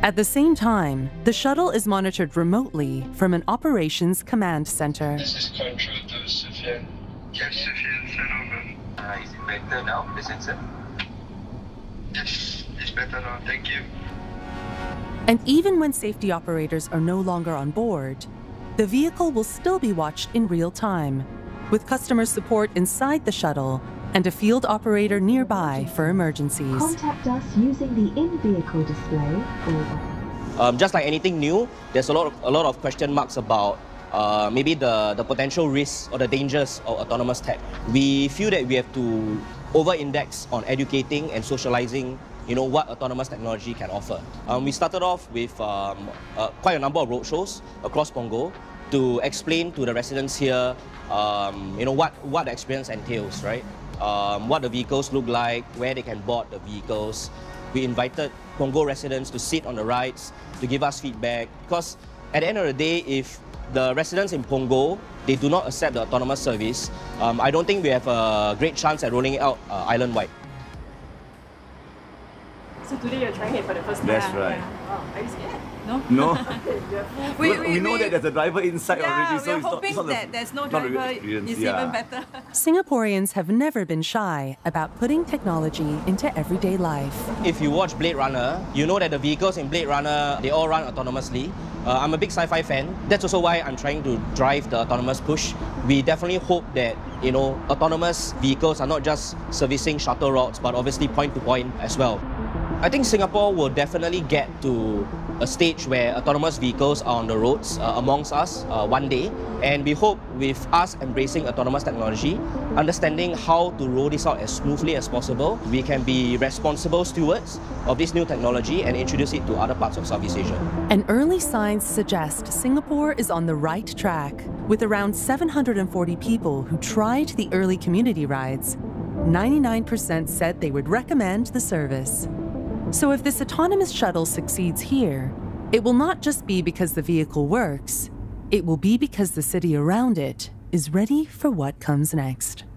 At the same time, the shuttle is monitored remotely from an operations command center. This is control to Sufyan. Yes, Sufyan, send over. Is it better now, the sensor? Yes, it's better now, thank you. And even when safety operators are no longer on board, the vehicle will still be watched in real time, with customer support inside the shuttle and a field operator nearby for emergencies. Contact us using the in-vehicle display or... Just like anything new, there's a lot of question marks about maybe the potential risks or the dangers of autonomous tech. We feel that we have to over-index on educating and socializing what autonomous technology can offer. We started off with quite a number of roadshows across Punggol to explain to the residents here what the experience entails, right? What the vehicles look like, where they can board the vehicles. We invited Punggol residents to sit on the rides, to give us feedback, because at the end of the day, if the residents in Punggol, they do not accept the autonomous service, I don't think we have a great chance at rolling it out island-wide. So today you're trying it for the first time? That's right. Yeah. Oh, are you scared? No? No. we know that there's a driver inside already, so we're it's hoping not that there's no driver is even better. Singaporeans have never been shy about putting technology into everyday life. If you watch Blade Runner, you know that the vehicles in Blade Runner, they all run autonomously. I'm a big sci-fi fan. That's also why I'm trying to drive the autonomous push. We definitely hope that, autonomous vehicles are not just servicing shuttle routes, but obviously point-to-point as well. I think Singapore will definitely get to a stage where autonomous vehicles are on the roads amongst us one day, and we hope with us embracing autonomous technology, understanding how to roll this out as smoothly as possible, we can be responsible stewards of this new technology and introduce it to other parts of Southeast Asia. And early signs suggest Singapore is on the right track. With around 740 people who tried the early community rides, 99% said they would recommend the service. So if this autonomous shuttle succeeds here, it will not just be because the vehicle works, it will be because the city around it is ready for what comes next.